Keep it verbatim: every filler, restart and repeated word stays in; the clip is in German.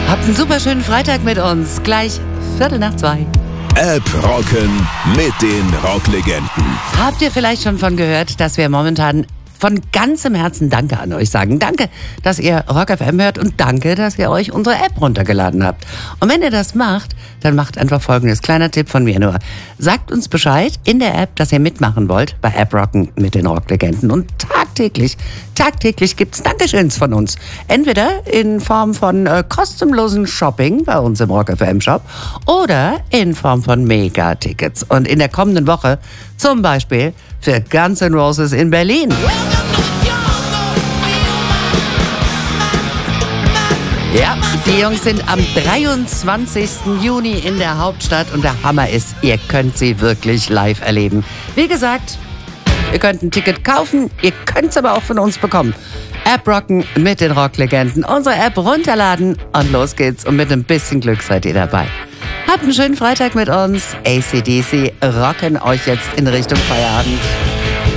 Habt einen super schönen Freitag mit uns. Gleich Viertel nach zwei. App rocken mit den Rocklegenden. Habt ihr vielleicht schon von gehört, dass wir momentan von ganzem Herzen Danke an euch sagen. Danke, dass ihr Rock F M hört und danke, dass ihr euch unsere App runtergeladen habt. Und wenn ihr das macht, dann macht einfach Folgendes. Kleiner Tipp von mir nur. Sagt uns Bescheid in der App, dass ihr mitmachen wollt bei App Rocken mit den Rocklegenden. Und tagtäglich, tagtäglich gibt's Dankeschöns von uns. Entweder in Form von äh, kostenlosen Shopping bei uns im Rock F M Shop oder in Form von Mega-Tickets. Und in der kommenden Woche zum Beispiel für Guns N' Roses in Berlin. Ja, die Jungs sind am dreiundzwanzigsten Juni in der Hauptstadt und der Hammer ist, ihr könnt sie wirklich live erleben. Wie gesagt, ihr könnt ein Ticket kaufen, ihr könnt es aber auch von uns bekommen. App rocken mit den Rocklegenden. Unsere App runterladen und los geht's. Und mit ein bisschen Glück seid ihr dabei. Habt einen schönen Freitag mit uns. A C D C rocken euch jetzt in Richtung Feierabend.